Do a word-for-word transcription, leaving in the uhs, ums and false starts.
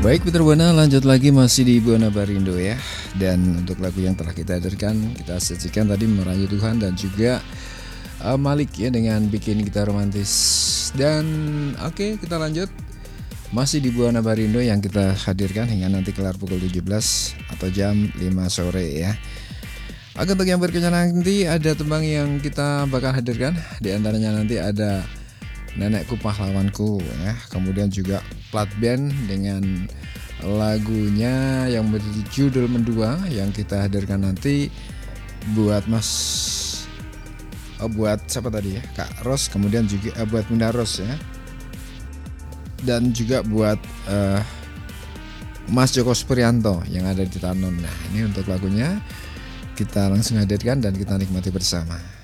Baik Putra Buana, lanjut lagi masih di Buana Barindo ya. Dan untuk lagu yang telah kita hadirkan, kita sajikan tadi Merayu Tuhan dan juga uh, Malik ya dengan Bikin Kita Romantis. Dan oke okay, kita lanjut masih di Buana Barindo yang kita hadirkan hingga nanti kelar pukul tujuh belas atau jam lima sore ya. Oke, untuk yang berkenan nanti ada tembang yang kita bakal hadirkan. Di antaranya nanti ada Nenekku Pahlawanku ya. Kemudian juga Plat Band dengan lagunya yang berjudul Mendua yang kita hadirkan nanti buat Mas oh, buat siapa tadi ya? Kak Ros, kemudian juga eh, buat Bunda Ros ya. Dan juga buat uh, Mas Joko Supriyanto yang ada di Tanon. Nah, ini untuk lagunya kita langsung hadirkan dan kita nikmati bersama.